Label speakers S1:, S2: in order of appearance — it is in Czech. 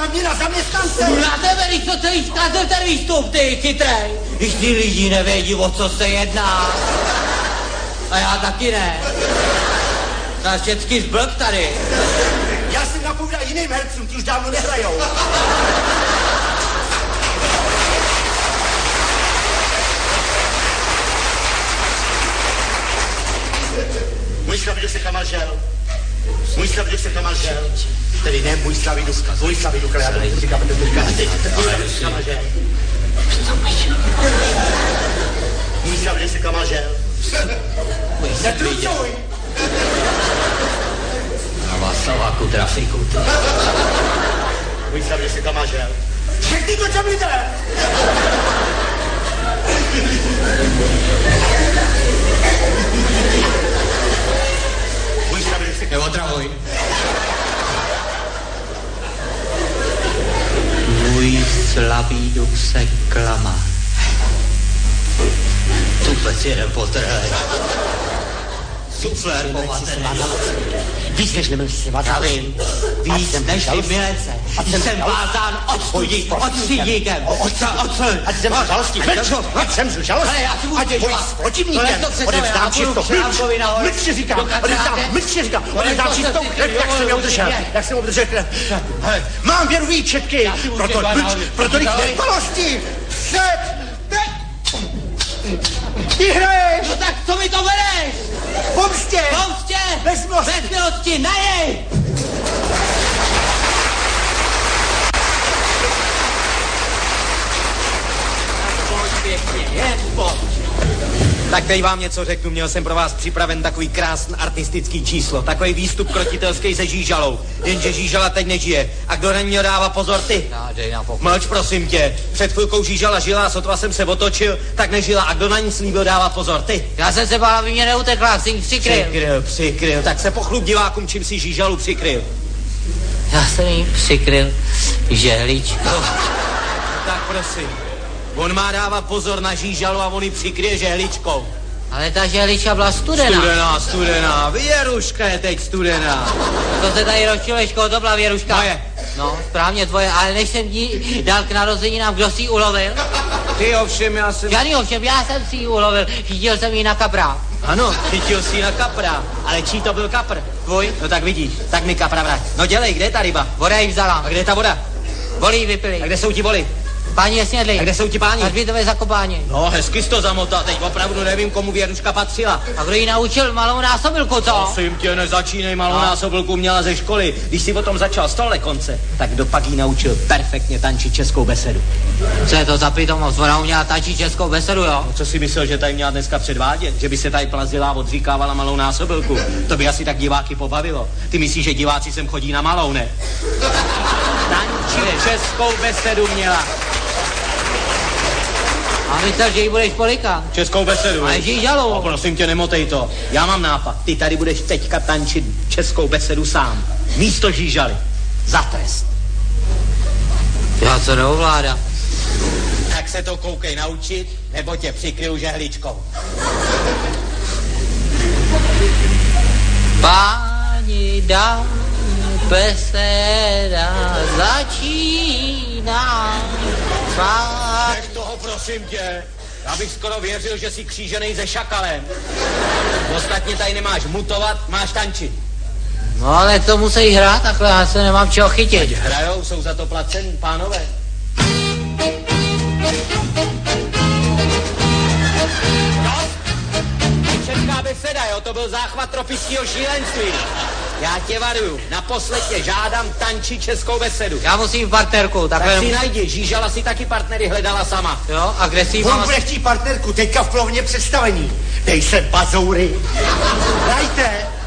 S1: mě na zaměstnance.
S2: Na tebe, když to celý zkazil ten výstup, ty chytrej. Když ty lidi nevědí, o co se jedná. A já taky ne. Ta všecky zblb tady.
S1: Já jsem napovídal jiným hercům, ti už dávno nehrajou. Můj Slavidu se Kamal žel. Můj Slavidu se Kamal žel. Tedy ne můj Slavidu, tvůj Slavidu, ale já to budu říkat, protože se Kamal žel. Můj Slavidu se Kamal žel. Netrucuj!
S2: Na Václaváku trafiku.
S1: Můj Slavidu se Kamal žel. Všechny to čem lidé! Můj Slavidu se Kamal
S2: Neotravuj. Můj Slavidu se klama. Tupec jeden potrhej. Suflér pomatený.
S1: Víc než nebyl si vada.
S2: Já vím. Víc než ty milece. Jsem vázán odstřídíkem.
S1: Ať jsem žalostí. Ať jsem žalostí. Ať je s protivníkem. Odevzdám čistou. Mlčně říkám. Odevzdám čistou krev, jak jsem ji obdržel. Jak jsem obdržel krev. Mám věru výčetky. Proto nedbalosti. Před. Ty hraješ.
S2: No tak co mi to bereš?
S1: Pomstě.
S2: Bezmilosti, na jej!
S3: Tak teď vám něco řeknu, měl jsem pro vás připraven takový krásný artistický číslo, takový výstup krotitelský se Žížalou, jenže Žížala teď nežije. A kdo na něj dává pozor, ty? Mlč, prosím tě, před chvilkou Žížala žila a sotva jsem se otočil, tak nežila. A kdo na ní slíbil dává pozor, ty?
S2: Já jsem se bál, aby mě neutekla, jsem ji
S3: Přikryl, tak se pochlup divákům, čím si Žížalu přikryl.
S2: Já jsem jí přikryl žehličkou.
S3: Tak prosím. On má dávat pozor na Žížalu a on ji přikryje žehličkou.
S2: Ale ta žehlička byla studená.
S3: Studená. Věruška je teď studená.
S2: To se tady rozčilečko, to byla Věruška.
S3: Moje.
S2: No, správně tvoje, ale než jsem ti dal k narozeninám, kdo si ji ulovil?
S3: Ty ovšem, já
S2: jsem si ji ulovil, chytil jsem ji na kapra.
S3: Ano, chytil si ji na kapra, ale čí to byl kapr?
S2: Tvůj?
S3: No tak vidíš, tak mi kapra vrať. No dělej, kde je ta ryba?
S2: Voda jí vzala.
S3: A kde je ta voda?
S2: Voli jí vypili.
S3: A kde jsou ti voli?
S2: Páni je snědli.
S3: A kde jsou ti páni?
S2: Na hřbitově zakopáni.
S3: No, hezky jsi to zamotal, teď opravdu nevím, komu Věruška patřila.
S2: A kdo jí naučil malou násobilku, co?
S3: Prosím tě, nezačínej, malou násobilku měla ze školy. Když si o tom začal z tohle konce, tak kdo pak jí naučil perfektně tančit českou besedu.
S2: Co je to za pitomost? Ona uměla tančit českou besedu, jo?
S3: No, co si myslel, že tady měla dneska předvádět? Že by se tady plazila a odříkávala malou násobilku? To by asi tak diváky pobavilo. Ty myslíš, že diváci sem chodí na malou, ne? Tančit českou besedu měla.
S2: A myslel, že jí budeš polikat.
S3: Českou besedu.
S2: Ale Žížalu.
S3: No, prosím tě, nemotej to. Já mám nápad. Ty tady budeš teďka tančit českou besedu sám. Místo Žížaly. Za trest.
S2: Já to neovládám.
S3: Tak se to koukej naučit, nebo tě přikryju žehličkou.
S2: Páni, dámy, beseda začíná.
S3: Nech toho, prosím tě. Já bych skoro věřil, že jsi kříženej se šakalem. Ostatně tady nemáš mutovat, máš tančit.
S2: No ale to musí hrát takhle, já se nemám čeho chytit.
S3: Ať hrajou, jsou za to placení, pánové. Česká beseda, jo, to byl záchvat tropického šílenství. Já tě varuju, naposled tě žádám tančit českou besedu.
S2: Já musím partnerku, takhle.
S3: Tak si najdi, Žížala si taky partnery hledala sama.
S2: Jo, a kde si
S1: On bude chtít partnerku, teďka v plovně představení. Dej se bazoury. Hrajte.